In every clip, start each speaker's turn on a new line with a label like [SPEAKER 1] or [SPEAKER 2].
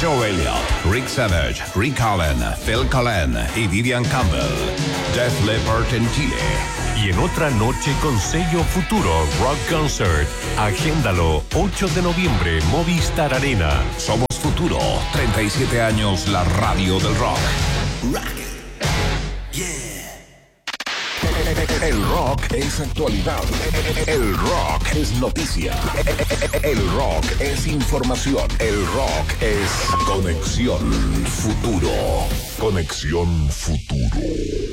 [SPEAKER 1] Joe Elliott, Rick Savage, Rick Allen, Phil Collen y Vivian Campbell. Def Leppard en Chile.
[SPEAKER 2] Y en otra noche con sello Futuro Rock Concert. Agéndalo, 8 de noviembre, Movistar Arena.
[SPEAKER 1] Somos Futuro, 37 años la radio del rock. Rock. Yeah. El rock es actualidad. El rock es noticia. El rock es información. El rock es Conexión Futuro. Conexión Futuro.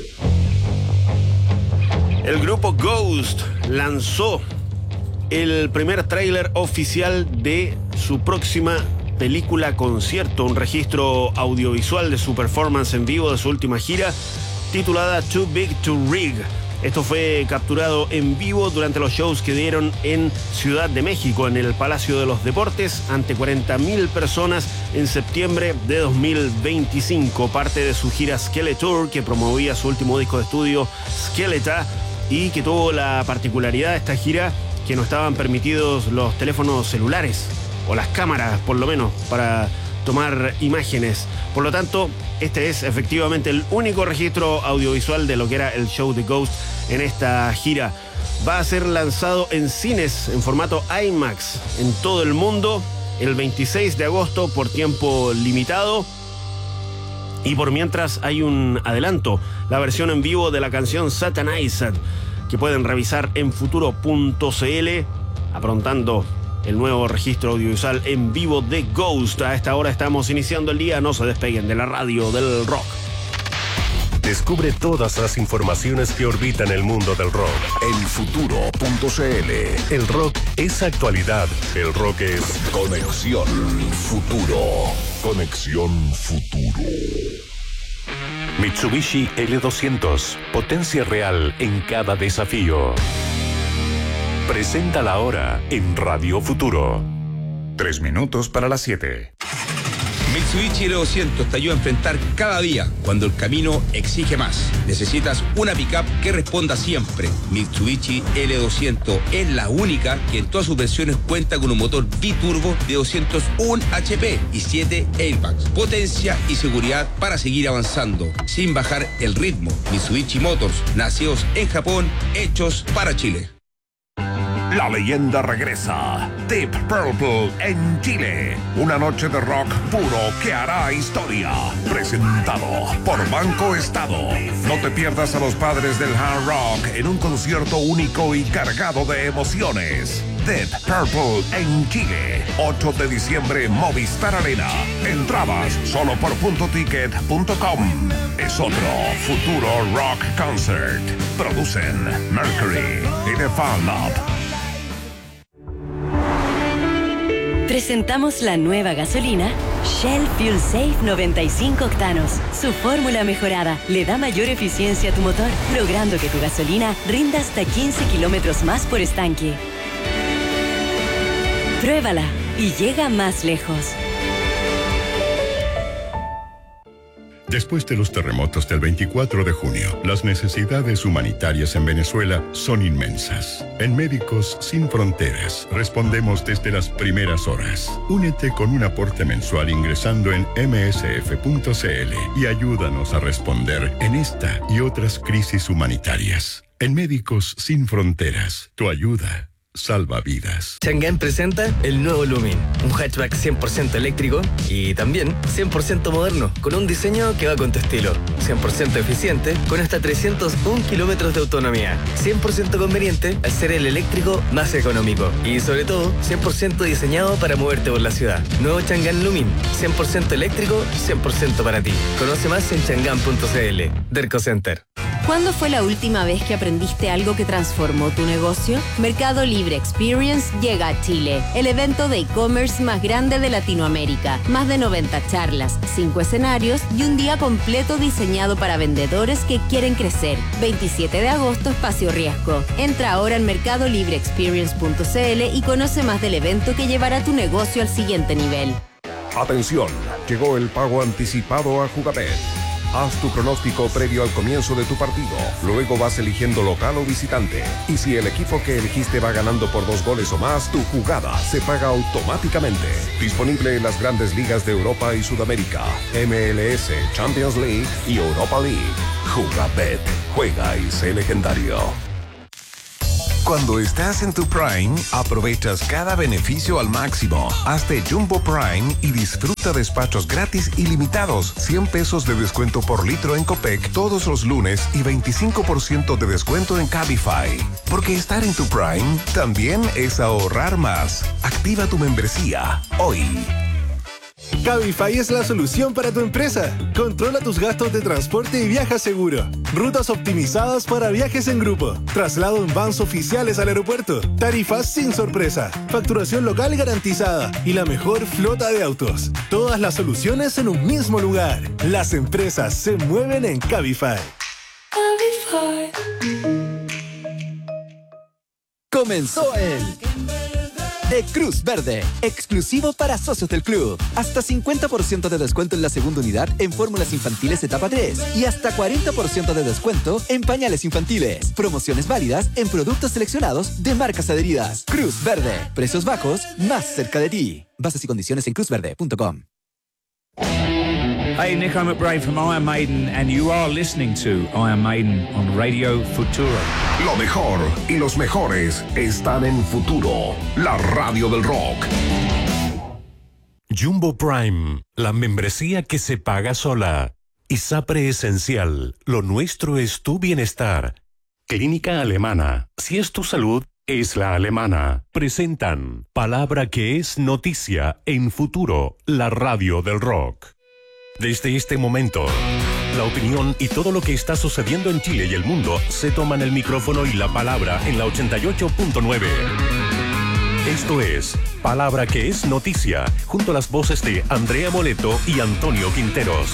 [SPEAKER 3] El grupo Ghost lanzó el primer tráiler oficial de su próxima película concierto, un registro audiovisual de su performance en vivo de su última gira, titulada Too Big to Rig. Esto fue capturado en vivo durante los shows que dieron en Ciudad de México, en el Palacio de los Deportes, ante 40.000 personas en septiembre de 2025, parte de su gira Skeletor, que promovía su último disco de estudio, Skeletor, y que tuvo la particularidad de esta gira que no estaban permitidos los teléfonos celulares, o las cámaras por lo menos, para tomar imágenes. Por lo tanto, este es efectivamente el único registro audiovisual de lo que era el show de Ghost en esta gira. Va a ser lanzado en cines en formato IMAX en todo el mundo el 26 de agosto por tiempo limitado. Y por mientras hay un adelanto, la versión en vivo de la canción Satanized, que pueden revisar en futuro.cl, aprontando el nuevo registro audiovisual en vivo de Ghost. A esta hora estamos iniciando el día, no se despeguen de la radio del rock.
[SPEAKER 2] Descubre todas las informaciones que orbitan el mundo del rock
[SPEAKER 1] en futuro.cl.
[SPEAKER 2] El rock es actualidad, el rock es
[SPEAKER 1] Conexión Futuro. Conexión Futuro.
[SPEAKER 2] Mitsubishi L200, potencia real en cada desafío. Presenta la hora en Radio Futuro.
[SPEAKER 1] 3 minutos para las 7.
[SPEAKER 4] Mitsubishi L200 te ayuda a enfrentar cada día cuando el camino exige más. Necesitas una pickup que responda siempre. Mitsubishi L200 es la única que en todas sus versiones cuenta con un motor biturbo de 201 HP y 7 airbags. Potencia y seguridad para seguir avanzando sin bajar el ritmo. Mitsubishi Motors, nacidos en Japón, hechos para Chile.
[SPEAKER 1] La leyenda regresa. Deep Purple en Chile. Una noche de rock puro que hará historia. Presentado por Banco Estado. No te pierdas a los padres del hard rock en un concierto único y cargado de emociones. Deep Purple en Chile. 8 de diciembre, Movistar Arena. Entradas solo por puntoticket.com. Es otro Futuro Rock Concert. Producen Mercury y The Fan Lab.
[SPEAKER 5] Presentamos la nueva gasolina Shell Fuel Safe 95 octanos. Su fórmula mejorada le da mayor eficiencia a tu motor, logrando que tu gasolina rinda hasta 15 kilómetros más por estanque. Pruébala y llega más lejos.
[SPEAKER 6] Después de los terremotos del 24 de junio, las necesidades humanitarias en Venezuela son inmensas. En Médicos Sin Fronteras respondemos desde las primeras horas. Únete con un aporte mensual ingresando en msf.cl y ayúdanos a responder en esta y otras crisis humanitarias. En Médicos Sin Fronteras, tu ayuda salva vidas.
[SPEAKER 7] Chang'an presenta el nuevo Lumin, un hatchback 100% eléctrico y también 100% moderno, con un diseño que va con tu estilo, 100% eficiente, con hasta 301 kilómetros de autonomía, 100% conveniente al ser el eléctrico más económico y sobre todo 100% diseñado para moverte por la ciudad. Nuevo Chang'an Lumin, 100% eléctrico, 100% para ti. Conoce más en chang'an.cl. Derco Center.
[SPEAKER 8] ¿Cuándo fue la última vez que aprendiste algo que transformó tu negocio? Mercado Libre Experience llega a Chile, el evento de e-commerce más grande de Latinoamérica. Más de 90 charlas, 5 escenarios y un día completo diseñado para vendedores que quieren crecer. 27 de agosto, Espacio Riesgo. Entra ahora en mercadolibreexperience.cl y conoce más del evento que llevará tu negocio al siguiente nivel.
[SPEAKER 1] Atención, llegó el pago anticipado a Jugabet. Haz tu pronóstico previo al comienzo de tu partido. Luego vas eligiendo local o visitante. Y si el equipo que elegiste va ganando por 2 goles o más, tu jugada se paga automáticamente. Disponible en las grandes ligas de Europa y Sudamérica, MLS, Champions League y Europa League. Jugabet. Juega y sé legendario. Cuando estás en tu Prime, aprovechas cada beneficio al máximo. Hazte Jumbo Prime y disfruta despachos gratis ilimitados, 100 pesos de descuento por litro en Copec todos los lunes y 25% de descuento en Cabify. Porque estar en tu Prime también es ahorrar más. Activa tu membresía hoy.
[SPEAKER 9] Cabify es la solución para tu empresa. Controla tus gastos de transporte y viaja seguro. Rutas optimizadas para viajes en grupo. Traslado en vans oficiales al aeropuerto. Tarifas sin sorpresa. Facturación local garantizada. Y la mejor flota de autos. Todas las soluciones en un mismo lugar. Las empresas se mueven en Cabify.
[SPEAKER 10] Cabify. Comenzó el de Cruz Verde, exclusivo para socios del club. Hasta 50% de descuento en la segunda unidad en fórmulas infantiles etapa 3 y hasta 40% de descuento en pañales infantiles. Promociones válidas en productos seleccionados de marcas adheridas. Cruz Verde, precios bajos más cerca de ti. Bases y condiciones en cruzverde.com.
[SPEAKER 11] Hey, Nico McBride from Iron Maiden, and you are listening to Iron Maiden on Radio Futuro.
[SPEAKER 1] Lo mejor y los mejores están en Futuro, la radio del rock.
[SPEAKER 2] Jumbo Prime, la membresía que se paga sola. ISAPRE Esencial, lo nuestro es tu bienestar. Clínica Alemana, si es tu salud, es la alemana. Presentan Palabra que es noticia en Futuro, la radio del rock. Desde este momento, la opinión y todo lo que está sucediendo en Chile y el mundo se toman el micrófono y la palabra en la 88.9. Esto es Palabra que es noticia, junto a las voces de Andrea Moleto y Antonio Quinteros.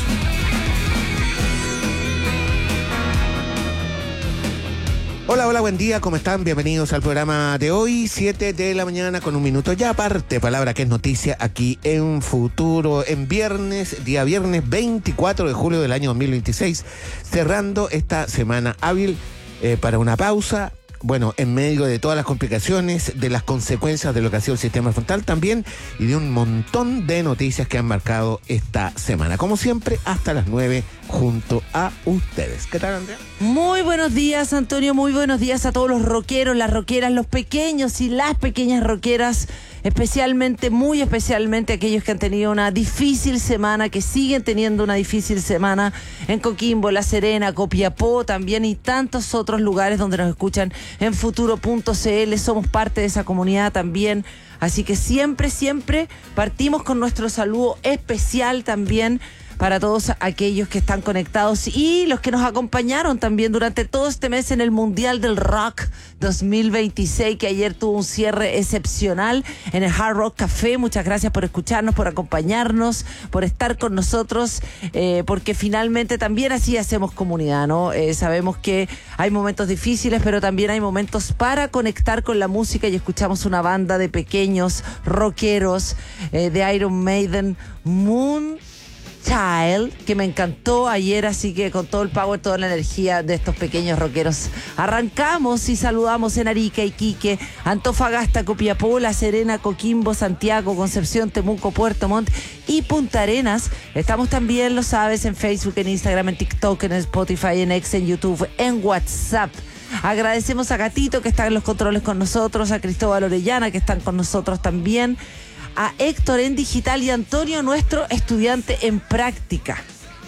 [SPEAKER 12] Hola, buen día, ¿cómo están? Bienvenidos al programa de hoy, 7 de la mañana con un minuto ya aparte, palabra que es noticia aquí en Futuro, en día viernes 24 de julio del año 2026, cerrando esta semana hábil para una pausa. Bueno, en medio de todas las complicaciones, de las consecuencias de lo que ha sido el sistema frontal también, y de un montón de noticias que han marcado esta semana. Como siempre, hasta las 9 junto a ustedes. ¿Qué tal, Andrea?
[SPEAKER 13] Muy buenos días, Antonio. Muy buenos días a todos los rockeros, las rockeras, los pequeños y las pequeñas rockeras, especialmente, muy especialmente aquellos que han tenido una difícil semana, que siguen teniendo una difícil semana en Coquimbo, La Serena, Copiapó también, y tantos otros lugares donde nos escuchan en futuro.cl. Somos parte de esa comunidad también, así que siempre partimos con nuestro saludo especial también para todos aquellos que están conectados y los que nos acompañaron también durante todo este mes en el Mundial del Rock 2026, que ayer tuvo un cierre excepcional en el Hard Rock Café. Muchas gracias por escucharnos, por acompañarnos, por estar con nosotros, porque finalmente también así hacemos comunidad, ¿no? Sabemos que hay momentos difíciles, pero también hay momentos para conectar con la música, y escuchamos una banda de pequeños rockeros de Iron Maiden, Moon Child, que me encantó ayer, así que con todo el power, toda la energía de estos pequeños rockeros arrancamos y saludamos en Arica, Iquique, Antofagasta, Copiapó, La Serena, Coquimbo, Santiago, Concepción, Temuco, Puerto Montt y Punta Arenas. Estamos también, lo sabes, en Facebook, en Instagram, en TikTok, en Spotify, en X, en YouTube, en WhatsApp. Agradecemos a Gatito, que está en los controles con nosotros, a Cristóbal Orellana, que están con nosotros también, a Héctor en digital, y a Antonio, nuestro estudiante en práctica.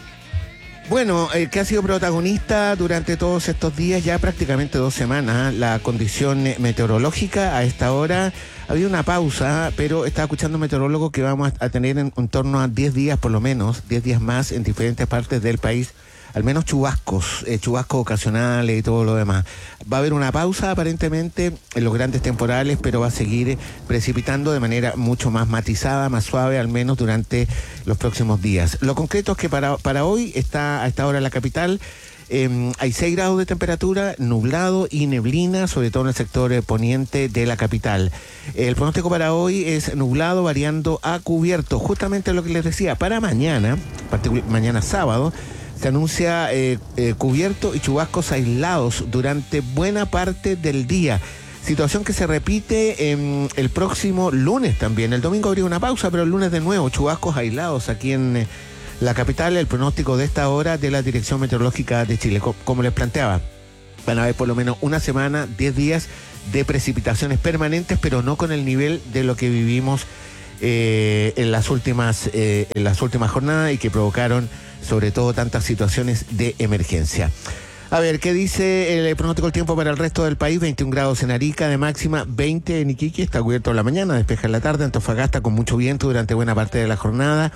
[SPEAKER 12] Bueno, que ha sido protagonista durante todos estos días, ya prácticamente 2 semanas, la condición meteorológica. A esta hora ha habido una pausa, pero estaba escuchando un meteorólogo que vamos a tener en torno a 10 días por lo menos, 10 días más en diferentes partes del país, al menos chubascos ocasionales y todo lo demás. Va a haber una pausa aparentemente en los grandes temporales, pero va a seguir precipitando de manera mucho más matizada, más suave, al menos durante los próximos días. Lo concreto es que para hoy está a esta hora en la capital, hay 6 grados de temperatura, nublado y neblina, sobre todo en el sector poniente de la capital. El pronóstico para hoy es nublado variando a cubierto, justamente lo que les decía. Para mañana sábado, Se anuncia cubierto y chubascos aislados durante buena parte del día. Situación que se repite el próximo lunes también. El domingo habría una pausa, pero el lunes de nuevo, chubascos aislados aquí en la capital. El pronóstico de esta hora de la Dirección Meteorológica de Chile. Como les planteaba, van a haber por lo menos una semana, 10 días de precipitaciones permanentes, pero no con el nivel de lo que vivimos en las últimas jornadas y que provocaron sobre todo tantas situaciones de emergencia. A ver, ¿qué dice el pronóstico del tiempo para el resto del país? 21 grados en Arica de máxima, 20 en Iquique, está cubierto en la mañana, despeja en la tarde, Antofagasta con mucho viento durante buena parte de la jornada,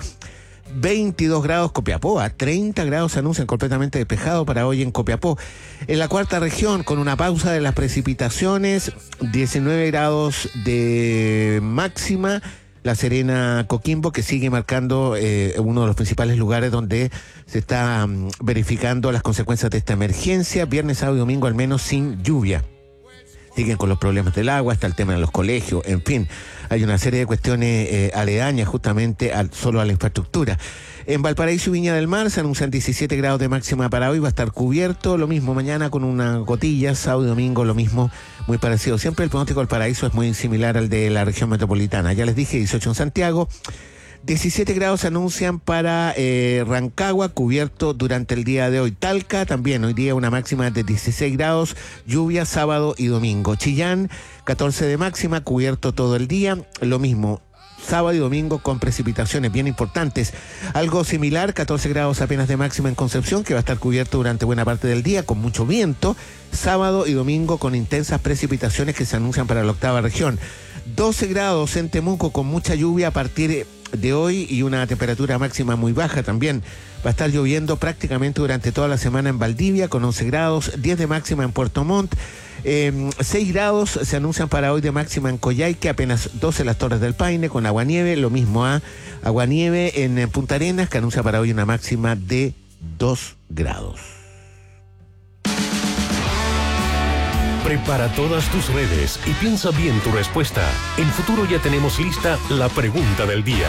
[SPEAKER 12] 22 grados Copiapó, a 30 grados se anuncian completamente despejado para hoy en Copiapó. En la cuarta región, con una pausa de las precipitaciones, 19 grados de máxima, La Serena, Coquimbo, que sigue marcando uno de los principales lugares donde se está verificando las consecuencias de esta emergencia. Viernes, sábado y domingo al menos sin lluvia. Siguen con los problemas del agua, está el tema de los colegios, en fin, hay una serie de cuestiones aledañas justamente solo a la infraestructura. En Valparaíso y Viña del Mar se anuncian 17 grados de máxima para hoy, va a estar cubierto, lo mismo mañana con una gotilla, sábado y domingo lo mismo, muy parecido. Siempre el pronóstico del Paraíso es muy similar al de la región metropolitana. Ya les dije, 18 en Santiago, 17 grados se anuncian para Rancagua, cubierto durante el día de hoy. Talca también, hoy día una máxima de 16 grados, lluvia sábado y domingo. Chillán, 14 de máxima, cubierto todo el día, lo mismo. Sábado y domingo con precipitaciones bien importantes. Algo similar, 14 grados apenas de máxima en Concepción, que va a estar cubierto durante buena parte del día con mucho viento. Sábado y domingo con intensas precipitaciones que se anuncian para la octava región. 12 grados en Temuco con mucha lluvia a partir de hoy y una temperatura máxima muy baja también. Va a estar lloviendo prácticamente durante toda la semana en Valdivia con 11 grados, 10 de máxima en Puerto Montt. 6 grados se anuncian para hoy de máxima en Coyhaique, apenas 12 las Torres del Paine con aguanieve, lo mismo a aguanieve en Punta Arenas, que anuncia para hoy una máxima de 2 grados.
[SPEAKER 2] Prepara todas tus redes y piensa bien tu respuesta. En Futuro ya tenemos lista la pregunta del día.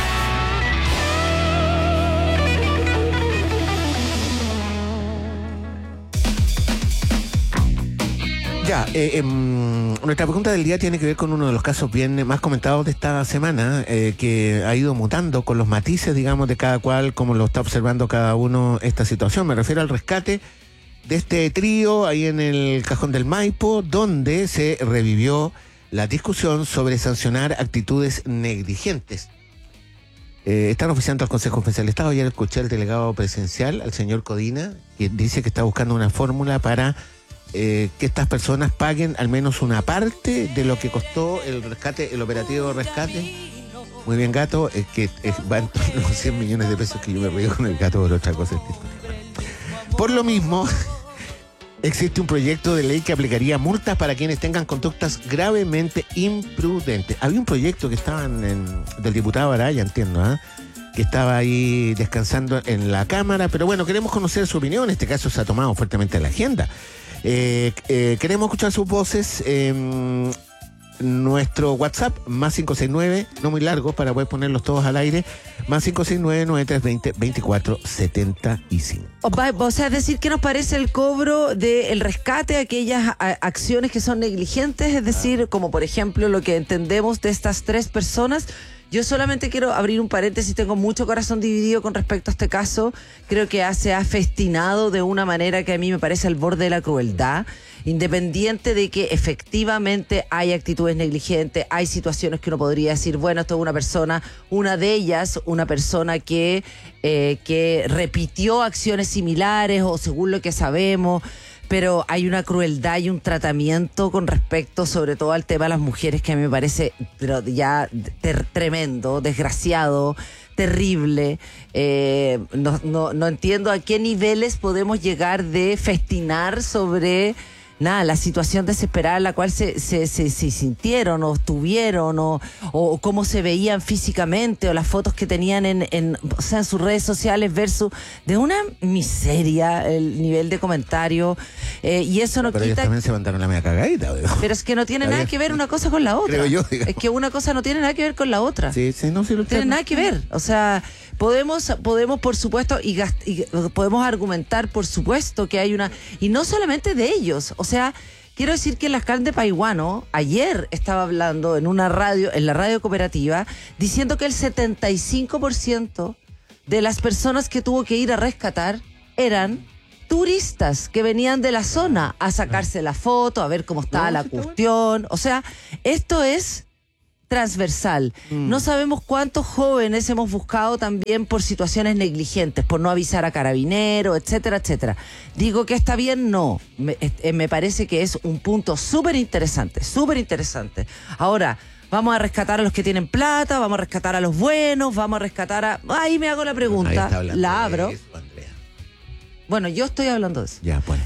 [SPEAKER 12] Ya, nuestra pregunta del día tiene que ver con uno de los casos bien más comentados de esta semana, que ha ido mutando con los matices, digamos, de cada cual, como lo está observando cada uno esta situación. Me refiero al rescate de este trío ahí en el Cajón del Maipo, donde se revivió la discusión sobre sancionar actitudes negligentes. Están oficiando al Consejo Especial de Estado. Ayer escuché al delegado presidencial, al señor Codina, que dice que está buscando una fórmula para que estas personas paguen al menos una parte de lo que costó el rescate, el operativo de rescate. Muy bien, gato, que van los 100 millones de pesos que yo me río con el gato por otra cosa. Por lo mismo, existe un proyecto de ley que aplicaría multas para quienes tengan conductas gravemente imprudentes. Había un proyecto que estaba del diputado Araya, entiendo, que estaba ahí descansando en la Cámara, pero bueno, queremos conocer su opinión. En este caso se ha tomado fuertemente a la agenda. Queremos escuchar sus voces. Nuestro WhatsApp, más 569, no muy largo para poder ponerlos todos al aire, más 569-9320-2475.
[SPEAKER 13] O sea, es decir, ¿qué nos parece el cobro del rescate a aquellas acciones que son negligentes? Es decir, como por ejemplo lo que entendemos de estas 3 personas. Yo solamente quiero abrir un paréntesis, tengo mucho corazón dividido con respecto a este caso. Creo que se ha festinado de una manera que a mí me parece al borde de la crueldad, independiente de que efectivamente hay actitudes negligentes, hay situaciones que uno podría decir, bueno, esto es una persona, una de ellas, una persona que repitió acciones similares o según lo que sabemos, pero hay una crueldad y un tratamiento con respecto sobre todo al tema de las mujeres que a mí me parece pero ya tremendo, desgraciado, terrible. No entiendo a qué niveles podemos llegar de festinar sobre nada, la situación desesperada en la cual se sintieron o estuvieron o cómo se veían físicamente o las fotos que tenían en sus redes sociales versus de una miseria el nivel de comentario y eso no
[SPEAKER 12] pero
[SPEAKER 13] quita...
[SPEAKER 12] ellos también se mandaron la media cagadita.
[SPEAKER 13] Pero es que no tiene nada que ver una cosa con la otra.
[SPEAKER 12] Creo yo, digamos.
[SPEAKER 13] Es que una cosa no tiene nada que ver con la otra.
[SPEAKER 12] Sí, no, sí lo
[SPEAKER 13] tiene nada que ver. O sea, podemos por supuesto, y podemos argumentar, por supuesto, que hay una... Y no solamente de ellos. O sea, quiero decir que Lascar de Paiguano ayer estaba hablando en la radio cooperativa, diciendo que el 75% de las personas que tuvo que ir a rescatar eran turistas que venían de la zona a sacarse la foto, a ver cómo estaba la cuestión. O sea, esto es transversal. No sabemos cuántos jóvenes hemos buscado también por situaciones negligentes, por no avisar a carabineros, etcétera, etcétera. Digo que está bien, no. Me parece que es un punto súper interesante, súper interesante. Ahora, vamos a rescatar a los que tienen plata, vamos a rescatar a los buenos, vamos a rescatar a... Ahí me hago la pregunta, la abro. Bueno, yo estoy hablando de eso.
[SPEAKER 12] Ya, bueno.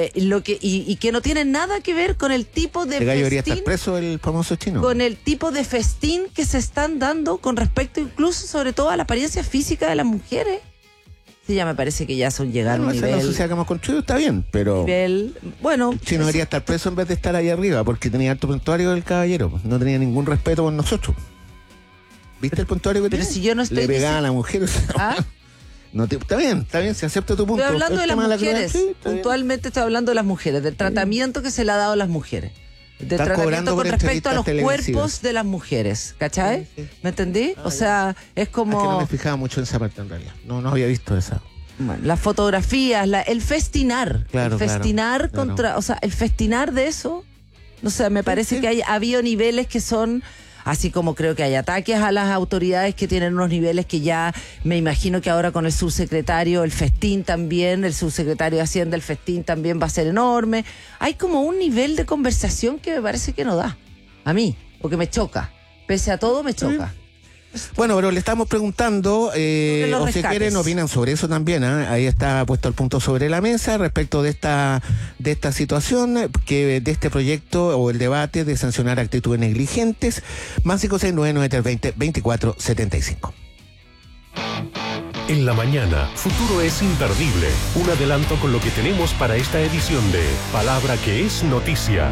[SPEAKER 13] Y que no tiene nada que ver con el tipo de
[SPEAKER 12] festín. Debería estar
[SPEAKER 13] preso
[SPEAKER 12] el famoso chino.
[SPEAKER 13] Con el tipo de festín que se están dando con respecto incluso, sobre todo, a la apariencia física de las mujeres. Sí, ya me parece que ya son llegar a un nivel...
[SPEAKER 12] La sociedad que hemos construido está bien, pero...
[SPEAKER 13] Bueno...
[SPEAKER 12] El chino debería estar preso en vez de estar ahí arriba, porque tenía alto prontuario del caballero. No tenía ningún respeto por nosotros. ¿Viste el prontuario que tenía?
[SPEAKER 13] Pero si yo no estoy...
[SPEAKER 12] Le pegaba a la mujer, o sea,
[SPEAKER 13] ¿Ah?
[SPEAKER 12] No está bien, se acepta tu punto.
[SPEAKER 13] Estoy hablando de las mujeres,
[SPEAKER 12] sí,
[SPEAKER 13] puntualmente estoy hablando de las mujeres, del tratamiento que se le ha dado a las mujeres. Del
[SPEAKER 12] Están
[SPEAKER 13] tratamiento con respecto a los
[SPEAKER 12] televisivas.
[SPEAKER 13] cuerpos de las mujeres, ¿cachai? Sí. ¿Me entendí? O sea, es como...
[SPEAKER 12] Es que no me fijaba mucho en esa parte en realidad, no había visto esa.
[SPEAKER 13] Bueno, las fotografías, el festinar.
[SPEAKER 12] Claro,
[SPEAKER 13] el festinar
[SPEAKER 12] claro.
[SPEAKER 13] contra... O sea, el festinar de eso, no sé, me parece que ha habido niveles que son... Así como creo que hay ataques a las autoridades que tienen unos niveles que ya me imagino que ahora con el subsecretario, el festín también, el subsecretario de Hacienda, el festín también va a ser enorme. Hay como un nivel de conversación que me parece que no da. A mí, porque me choca. Pese a todo, me choca.
[SPEAKER 12] Bueno, pero le estamos preguntando, o si quieren opinan sobre eso también, ahí está puesto el punto sobre la mesa respecto de esta situación, de este proyecto o el debate de sancionar actitudes negligentes, más 569-920-2475.
[SPEAKER 2] En la mañana, Futuro es imperdible, un adelanto con lo que tenemos para esta edición de Palabra que es Noticia.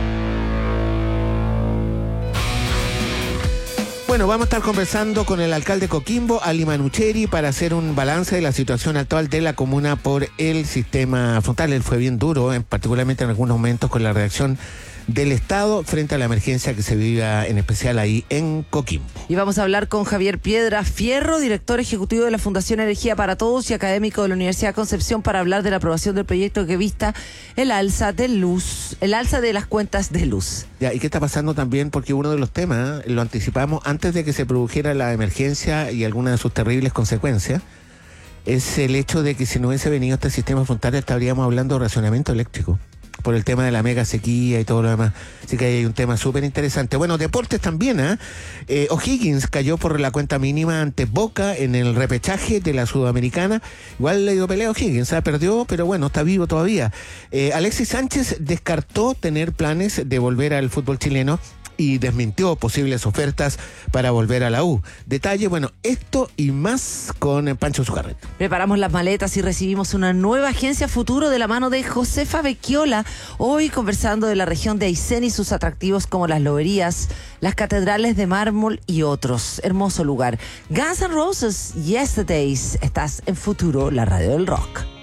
[SPEAKER 12] Bueno, vamos a estar conversando con el alcalde Coquimbo, Ali Manucheri, para hacer un balance de la situación actual de la comuna por el sistema frontal. Él fue bien duro, particularmente en algunos momentos, con la reacción del Estado frente a la emergencia que se vive en especial ahí en Coquimbo.
[SPEAKER 13] Y vamos a hablar con Javier Piedra Fierro, director ejecutivo de la Fundación Energía para Todos y académico de la Universidad de Concepción, para hablar de la aprobación del proyecto que vista el alza de las cuentas de luz.
[SPEAKER 12] Ya, ¿y qué está pasando también? Porque uno de los temas, lo anticipamos antes de que se produjera la emergencia y algunas de sus terribles consecuencias, es el hecho de que si no hubiese venido este sistema frontal estaríamos hablando de racionamiento eléctrico, por el tema de la mega sequía y todo lo demás. Así que hay un tema súper interesante. Bueno, deportes también, O'Higgins cayó por la cuenta mínima ante Boca en el repechaje de la Sudamericana. Igual le dio pelea a O'Higgins, perdió, pero bueno, está vivo todavía. Alexis Sánchez descartó tener planes de volver al fútbol chileno y desmintió posibles ofertas para volver a la U. Detalle, bueno, esto y más con Pancho Zucarreta.
[SPEAKER 13] Preparamos las maletas y recibimos una nueva agencia futuro de la mano de Josefa Becchiola. Hoy conversando de la región de Aysén y sus atractivos como las loberías, las catedrales de mármol y otros. Hermoso lugar. Guns N' Roses, Yesterdays. Estás en Futuro, la radio del rock.